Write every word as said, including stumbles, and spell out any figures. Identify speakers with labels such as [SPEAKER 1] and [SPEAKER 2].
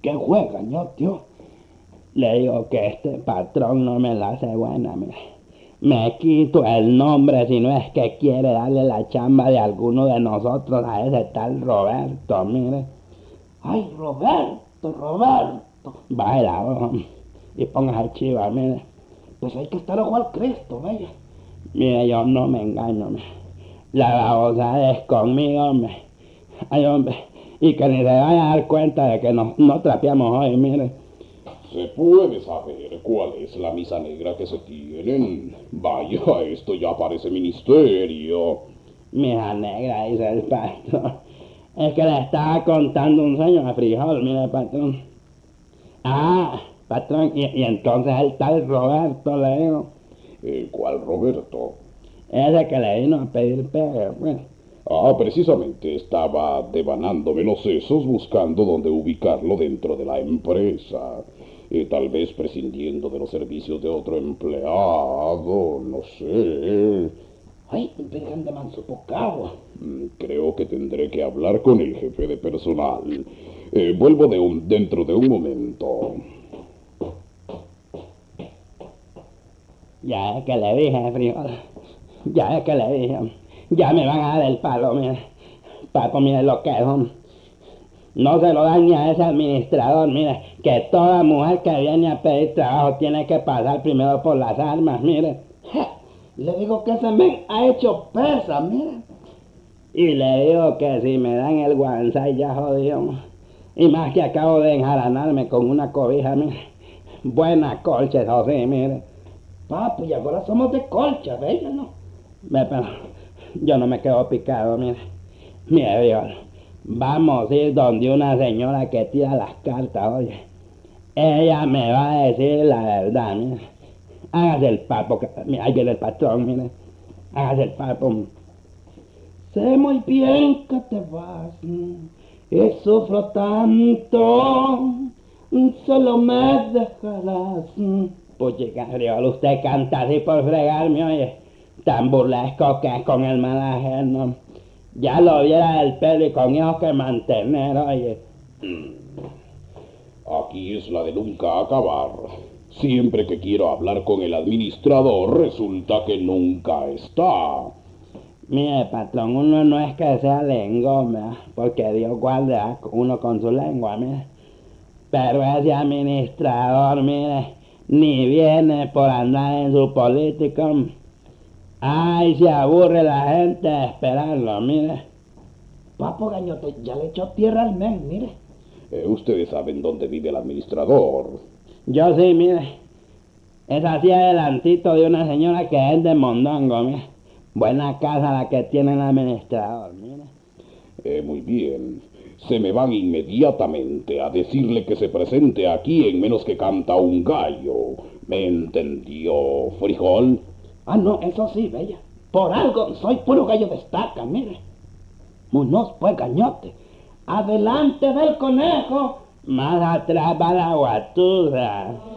[SPEAKER 1] ¿Qué juega, ño, tío? Le digo que este patrón no me la hace buena, mire. Me quito el nombre si no es que quiere darle la chamba de alguno de nosotros a ese tal Roberto, mire. Ay, Roberto, Roberto. Vaya, ojo, y póngase chiva, mire. Pues hay que estar ojo al Cristo, vaya. Mire, yo no me engaño, mire. La babosa es conmigo, hombre. Ay, hombre. Y que ni se vaya a dar cuenta de que no, no trapeamos hoy, mire.
[SPEAKER 2] ¿Se puede saber cuál es la misa negra que se tienen? Vaya, esto ya parece ministerio.
[SPEAKER 1] Misa negra, dice el patrón. Es que le estaba contando un sueño a frijol, mire, patrón. Ah, patrón, y, y entonces el tal Roberto, le digo.
[SPEAKER 2] Eh, ¿Cuál Roberto?
[SPEAKER 1] Ese que le vino a pedir pegue, pues.
[SPEAKER 2] Ah, precisamente estaba devanándome los sesos buscando dónde ubicarlo dentro de la empresa. Eh, tal vez prescindiendo de los servicios de otro empleado, no sé.
[SPEAKER 1] Ay, vengan de manso pocavo.
[SPEAKER 2] Mm, Creo que tendré que hablar con el jefe de personal. Eh, vuelvo de un, dentro de un momento.
[SPEAKER 1] Ya es que le dije, frijol. Ya es que le dije. Ya me van a dar el palo, mire. Papo, mire lo que es, hombre. No se lo dan ni a ese administrador, mire, que toda mujer que viene a pedir trabajo tiene que pasar primero por las armas, mire. Le digo que ese men ha hecho pesa, mire. Y le digo que si me dan el guanzay ya jodido. Y más que acabo de enjaranarme con una cobija, mire. Buena colcha, eso sí, mire. Papo, y ahora somos de colcha, ¿veis? ¿No? Ve, pero yo no me quedo picado, mire. Mire, Dios. Vamos a ir donde una señora que tira las cartas, oye. Ella me va a decir la verdad, mire. Hágase el papo, que, mira, ahí viene el patrón, mire. Hágase el papo. Sé muy bien que te vas, y sufro tanto, solo me dejarás. Pues llega, usted canta así por fregarme, oye. Tan burlesco que es con el mal ajeno. Ya lo viera el pelo y con hijos que mantener, oye.
[SPEAKER 2] Aquí es la de nunca acabar. Siempre que quiero hablar con el administrador, resulta que nunca está.
[SPEAKER 1] Mire, patrón, uno no es que sea lengón, ¿verdad? Porque Dios guarda uno con su lengua, mire. Pero ese administrador, mire, ni viene por andar en su política. Ay, se aburre la gente de esperarlo, mire. Papo Gañote, ya le echó tierra al men, mire.
[SPEAKER 2] Eh, ustedes saben dónde vive el administrador.
[SPEAKER 1] Yo sí, mire. Es así adelantito de una señora que es de Mondongo, mire. Buena casa la que tiene el administrador, mire.
[SPEAKER 2] Eh, muy bien. Se me van inmediatamente a decirle que se presente aquí en menos que canta un gallo. ¿Me entendió, frijol?
[SPEAKER 1] Ah, no, eso sí, bella. Por algo soy puro gallo de estaca, mire. Munoz, pues, Gañote. Adelante del conejo, más atrás va la guatuda.